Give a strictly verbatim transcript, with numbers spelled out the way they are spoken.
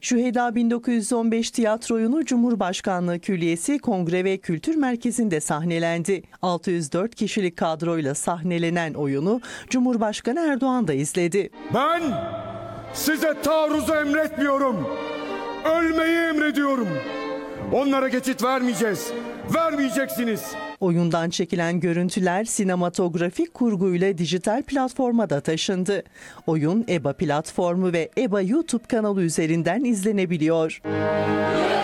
Şüheda bin dokuz yüz on beş tiyatro oyunu Cumhurbaşkanlığı Külliyesi Kongre ve Kültür Merkezi'nde sahnelendi. altı yüz dört kişilik kadroyla sahnelenen oyunu Cumhurbaşkanı Erdoğan da izledi. Ben size taarruzu emretmiyorum. Ölmeyi emrediyorum. Onlara geçit vermeyeceğiz. Vermeyeceksiniz. Oyundan çekilen görüntüler sinematografik kurguyla dijital platforma da taşındı. Oyun E B A platformu ve E B A YouTube kanalı üzerinden izlenebiliyor.